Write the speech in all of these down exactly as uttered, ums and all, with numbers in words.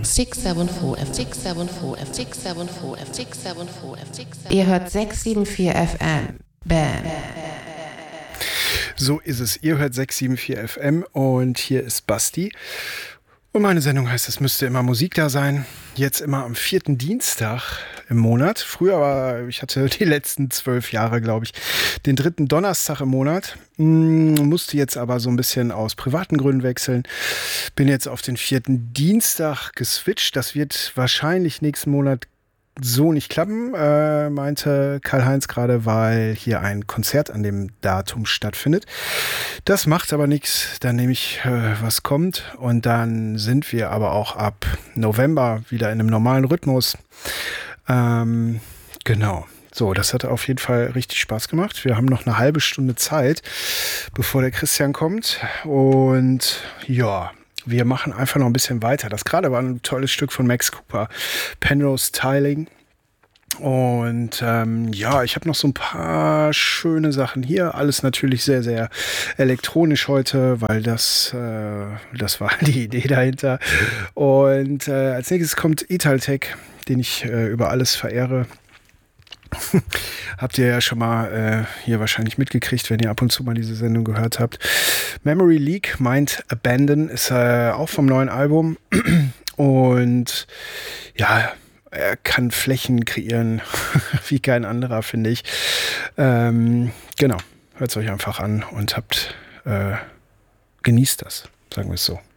six seven four F six seven four F six seven four F six seven four F six. Ihr hört sechs sieben vier F M. Bam. So ist es. Ihr hört sechs sieben vier F M und hier ist Basti. Und meine Sendung heißt, es müsste immer Musik da sein. Jetzt immer am vierten Dienstag im Monat. Früher war, ich hatte die letzten zwölf Jahre, glaube ich, den dritten Donnerstag im Monat. Hm, musste jetzt aber so ein bisschen aus privaten Gründen wechseln. Bin jetzt auf den vierten Dienstag geswitcht. Das wird wahrscheinlich nächsten Monat so nicht klappen, äh, meinte Karl-Heinz gerade, weil hier ein Konzert an dem Datum stattfindet. Das macht aber nichts, dann nehme ich, äh, was kommt und dann sind wir aber auch ab November wieder in einem normalen Rhythmus. Ähm, genau. So, das hat auf jeden Fall richtig Spaß gemacht. Wir haben noch eine halbe Stunde Zeit, bevor der Christian kommt und ja, wir machen einfach noch ein bisschen weiter. Das gerade war ein tolles Stück von Max Cooper, Penrose Tiling. Und ähm, ja, ich habe noch so ein paar schöne Sachen hier. Alles natürlich sehr, sehr elektronisch heute, weil das, äh, das war die Idee dahinter. Und äh, als nächstes kommt Italtech, den ich äh, über alles verehre. Habt ihr ja schon mal äh, hier wahrscheinlich mitgekriegt, wenn ihr ab und zu mal diese Sendung gehört habt. Memory Leak meint Abandon ist äh, auch vom neuen Album. Und ja, er kann Flächen kreieren wie kein anderer, finde ich. Ähm, genau, hört es euch einfach an und habt äh, genießt das, sagen wir es so.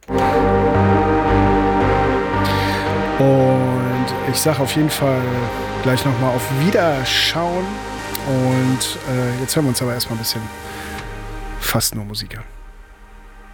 Und ich sage auf jeden Fall gleich nochmal auf Wiederschauen. Und äh, jetzt hören wir uns aber erstmal ein bisschen fast nur Musik an.